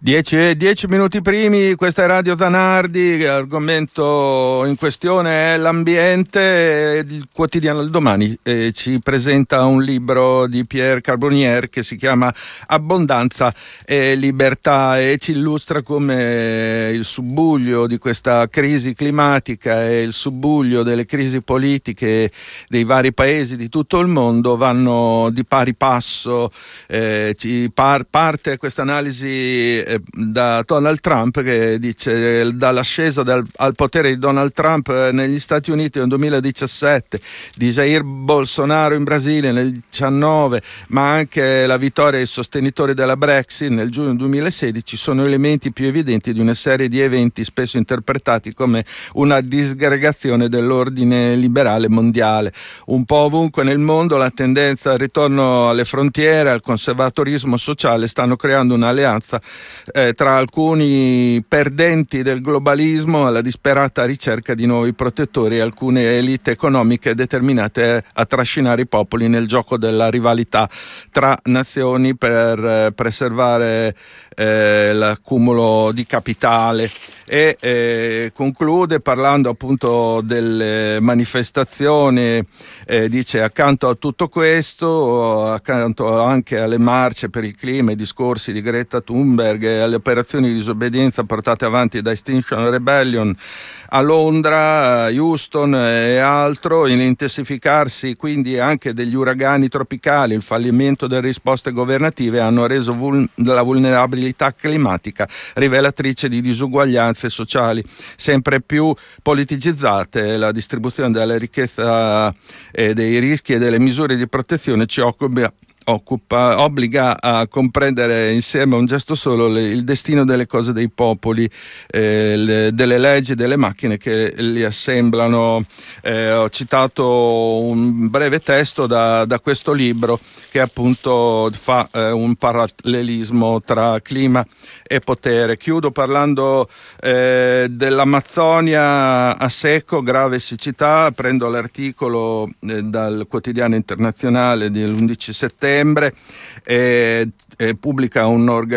10 minuti primi, questa è Radio Zanardi, l'argomento in questione è l'ambiente. Il quotidiano del Domani ci presenta un libro di Pierre Carbonnier che si chiama Abbondanza e Libertà e ci illustra come il subbuglio di questa crisi climatica e il subbuglio delle crisi politiche dei vari paesi di tutto il mondo vanno di pari passo. Parte questa analisi da Donald Trump, che dice dall'ascesa al potere di Donald Trump negli Stati Uniti nel 2017, di Jair Bolsonaro in Brasile nel 2019, ma anche la vittoria dei sostenitori della Brexit nel giugno 2016 sono elementi più evidenti di una serie di eventi spesso interpretati come una disgregazione dell'ordine liberale mondiale. Un po' ovunque nel mondo la tendenza al ritorno alle frontiere, al conservatorismo sociale stanno creando un'alleanza tra alcuni perdenti del globalismo alla disperata ricerca di nuovi protettori e alcune elite economiche determinate a trascinare i popoli nel gioco della rivalità tra nazioni per preservare l'accumulo di capitale. E conclude parlando appunto delle manifestazioni, dice accanto a tutto questo, accanto anche alle marce per il clima, ai discorsi di Greta Thunberg e alle operazioni di disobbedienza portate avanti da Extinction Rebellion a Londra, Houston e altro, l'intensificarsi quindi anche degli uragani tropicali, il fallimento delle risposte governative hanno reso la vulnerabilità climatica rivelatrice di disuguaglianze sociali sempre più politicizzate. La distribuzione della ricchezza e dei rischi e delle misure di protezione ci obbliga a comprendere insieme a un gesto solo il destino delle cose, dei popoli, delle leggi, delle macchine che li assemblano. Ho citato un breve testo da questo libro che appunto fa un parallelismo tra clima e potere. Chiudo parlando dell'Amazzonia a secco, grave siccità. Prendo l'articolo dal quotidiano internazionale dell'11 settembre e pubblica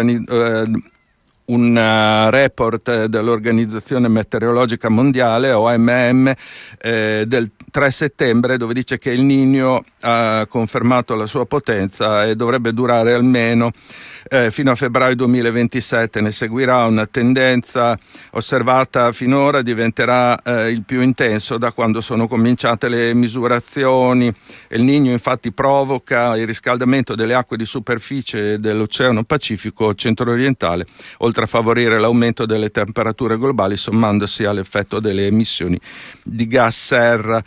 un report dell'Organizzazione Meteorologica Mondiale, OMM, del 3 settembre, dove dice che il Niño ha confermato la sua potenza e dovrebbe durare almeno fino a febbraio 2027. Ne seguirà una tendenza osservata finora, diventerà il più intenso da quando sono cominciate le misurazioni. Il Niño infatti provoca il riscaldamento delle acque di superficie dell'Oceano Pacifico centro-orientale, oltre a favorire l'aumento delle temperature globali, sommandosi all'effetto delle emissioni di gas serra.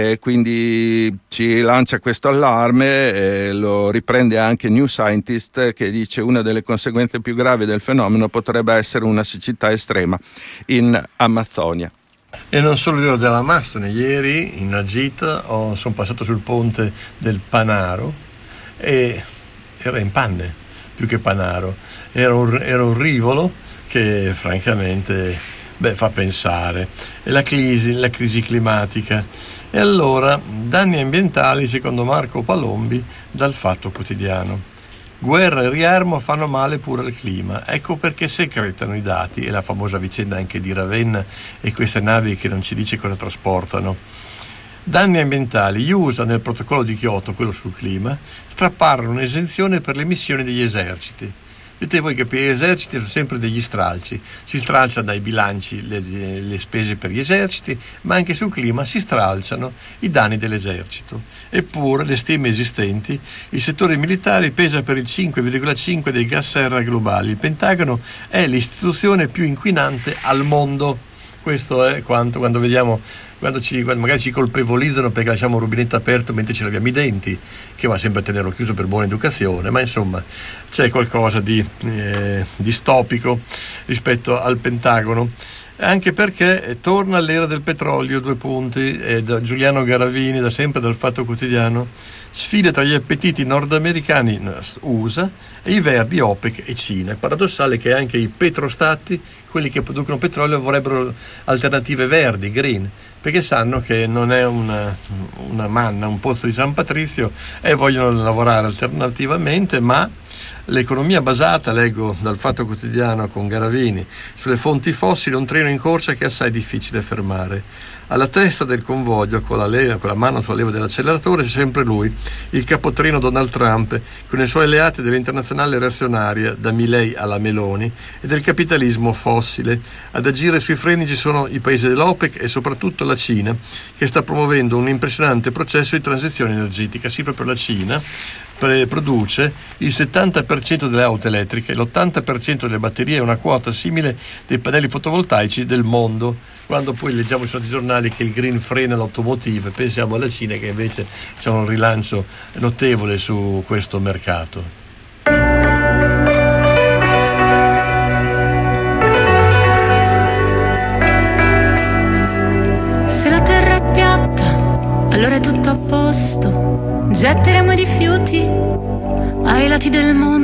Quindi ci lancia questo allarme, lo riprende anche New Scientist, che dice una delle conseguenze più gravi del fenomeno potrebbe essere una siccità estrema in Amazzonia. E non solo io dell'Amazzone, ieri in una gita sono passato sul ponte del Panaro e era in panne più che Panaro, era un rivolo che francamente fa pensare. E la crisi climatica. E allora, danni ambientali secondo Marco Palombi dal Fatto Quotidiano. Guerra e riarmo fanno male pure al clima, ecco perché secretano i dati, e la famosa vicenda anche di Ravenna e queste navi che non ci dice cosa trasportano. Danni ambientali. Gli USA nel protocollo di Kyoto, quello sul clima, strapparono un'esenzione per le missioni degli eserciti. Vedete voi che per gli eserciti sono sempre degli stralci, si stralcia dai bilanci le spese per gli eserciti, ma anche sul clima si stralciano i danni dell'esercito. Eppure, le stime esistenti, il settore militare pesa per il 5,5 dei gas serra globali. Il Pentagono è l'istituzione più inquinante al mondo. Questo è quando vediamo, quando magari ci colpevolizzano perché lasciamo un rubinetto aperto mentre ci laviamo i denti, che va sempre a tenerlo chiuso per buona educazione, ma insomma c'è qualcosa di distopico rispetto al Pentagono, anche perché torna l'era del petrolio, da Giuliano Garavini, da sempre dal Fatto Quotidiano. Sfide tra gli appetiti nordamericani USA e i verdi OPEC e Cina. È paradossale che anche i petrostati, quelli che producono petrolio, vorrebbero alternative verdi, green, perché sanno che non è una manna, un pozzo di San Patrizio, e vogliono lavorare alternativamente, ma L'economia basata, leggo dal Fatto Quotidiano con Garavini, sulle fonti fossili, un treno in corsa che è assai difficile fermare. Alla testa del convoglio, con la mano sulla leva dell'acceleratore, c'è sempre lui, il capotreno Donald Trump, con i suoi alleati dell'internazionale reazionaria, da Milei alla Meloni, e del capitalismo fossile. Ad agire sui freni ci sono i paesi dell'OPEC e soprattutto la Cina, che sta promuovendo un impressionante processo di transizione energetica. Sì, proprio la Cina produce il 70% delle auto elettriche, l'80% delle batterie e una quota simile dei pannelli fotovoltaici del mondo. Quando poi leggiamo sui giornali che il green frena l'automotive, pensiamo alla Cina che invece c'è un rilancio notevole su questo mercato. Se la terra è piatta, allora è tutto a posto. Getteremo i rifiuti ai lati del mondo.